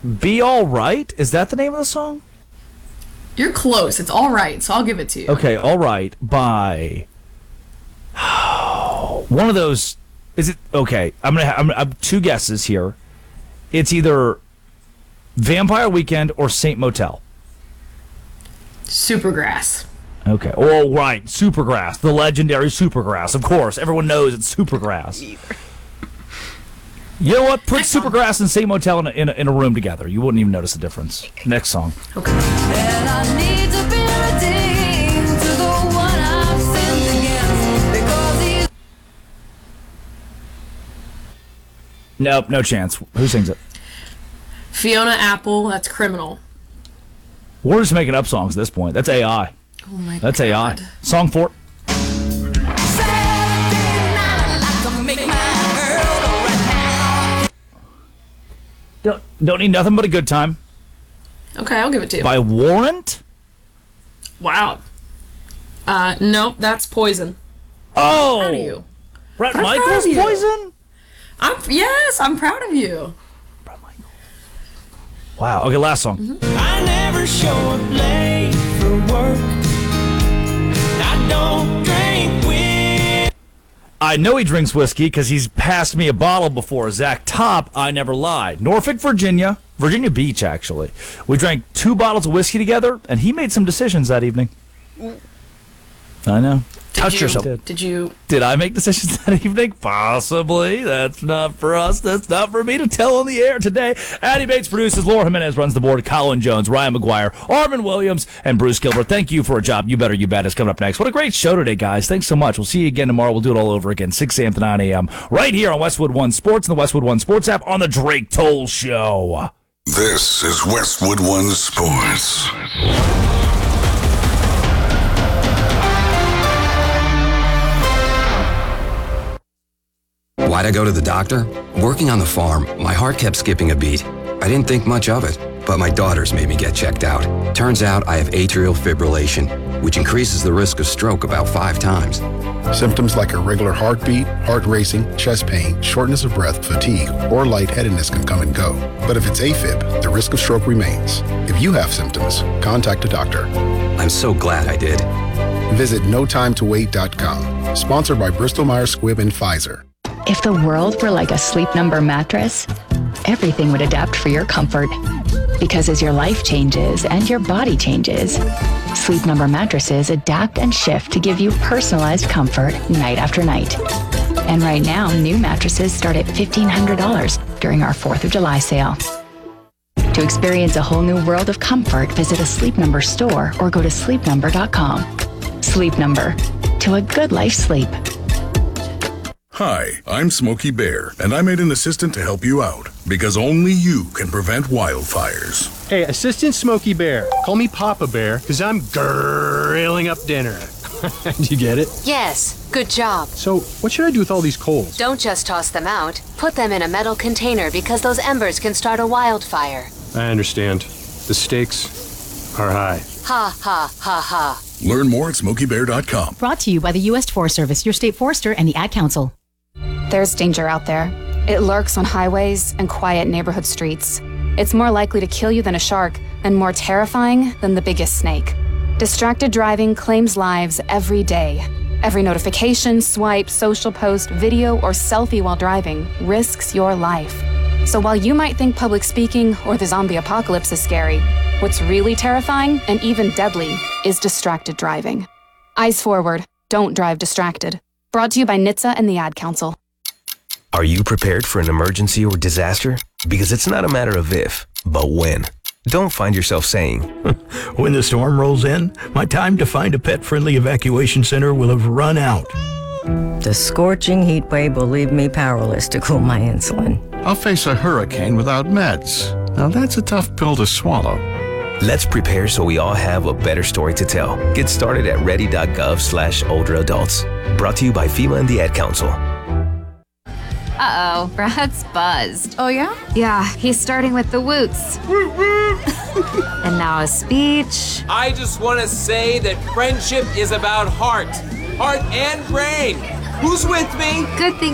Be All Right? Is that the name of the song? You're close. It's All Right, so I'll give it to you. Okay, All Right by one of those. Is it okay? I'm have two guesses here. It's either Vampire Weekend or Saint Motel. Supergrass. Okay. Oh, right. Supergrass. The legendary Supergrass. Of course. Everyone knows it's Supergrass. You know what? Put Supergrass and Saint Motel in a room together. You wouldn't even notice the difference. Next song. Okay. And I need to be redeemed to the one I've sinned against because he's... Nope, no chance. Who sings it? Fiona Apple, that's Criminal. We're just making up songs at this point. That's AI. Oh my god. That's AI. Song 4. Don't need nothing but a good time. Okay, I'll give it to you. By Warrant? Wow. Nope, that's Poison. Oh! Proud of you. Bret I'm proud Michaels of you. Poison? I'm proud of you. Bret Michaels. Wow. Okay, last song. Mm-hmm. I never show up late for work. I don't drink whiskey. I know he drinks whiskey because he's passed me a bottle before. Zach Top, I Never Lie. Norfolk, Virginia Beach, actually. We drank 2 bottles of whiskey together, and he made some decisions that evening. I know. Touch yourself. Did I make decisions that evening? Possibly. That's not for us. That's not for me to tell on the air today. Addy Bates produces. Laura Jimenez runs the board. Colin Jones, Ryan McGuire, Arvin Williams, and Bruce Gilbert. Thank you for a job. You Better, You Bet is coming up next. What a great show today, guys. Thanks so much. We'll see you again tomorrow. We'll do it all over again, 6 a.m. to 9 a.m. right here on Westwood One Sports and the Westwood One Sports app on the Drake Toll Show. This is Westwood One Sports. Why'd I go to the doctor? Working on the farm, my heart kept skipping a beat. I didn't think much of it, but my daughters made me get checked out. Turns out I have atrial fibrillation, which increases the risk of stroke about 5 times. Symptoms like irregular heartbeat, heart racing, chest pain, shortness of breath, fatigue, or lightheadedness can come and go. But if it's AFib, the risk of stroke remains. If you have symptoms, contact a doctor. I'm so glad I did. Visit notimetowait.com. Sponsored by Bristol-Myers Squibb and Pfizer. If the world were like a Sleep Number mattress, everything would adapt for your comfort. Because as your life changes and your body changes, Sleep Number mattresses adapt and shift to give you personalized comfort night after night. And right now, new mattresses start at $1,500 during our 4th of July sale. To experience a whole new world of comfort, visit a Sleep Number store or go to sleepnumber.com. Sleep Number. To a good life sleep. Hi, I'm Smokey Bear, and I made an assistant to help you out, because only you can prevent wildfires. Hey, Assistant Smokey Bear. Call me Papa Bear, because I'm grilling up dinner. Did you get it? Yes, good job. So, what should I do with all these coals? Don't just toss them out. Put them in a metal container because those embers can start a wildfire. I understand. The stakes are high. Ha, ha, ha, ha. Learn more at SmokeyBear.com. Brought to you by the U.S. Forest Service, your state forester, and the Ad Council. There's danger out there. It lurks on highways and quiet neighborhood streets. It's more likely to kill you than a shark, and more terrifying than the biggest snake. Distracted driving claims lives every day. Every notification, swipe, social post, video, or selfie while driving risks your life. So while you might think public speaking or the zombie apocalypse is scary, what's really terrifying and even deadly is distracted driving. Eyes forward. Don't drive distracted. Brought to you by NHTSA and the Ad Council. Are you prepared for an emergency or disaster? Because it's not a matter of if, but when. Don't find yourself saying, when the storm rolls in, my time to find a pet-friendly evacuation center will have run out. The scorching heat wave will leave me powerless to cool my insulin. I'll face a hurricane without meds. Now that's a tough pill to swallow. Let's prepare so we all have a better story to tell. Get started at ready.gov/older adults. Brought to you by FEMA and the Ad Council. Uh-oh, Brad's buzzed. Oh, yeah? Yeah, he's starting with the woots. And now a speech. I just want to say that friendship is about heart and brain. Who's with me? Good thing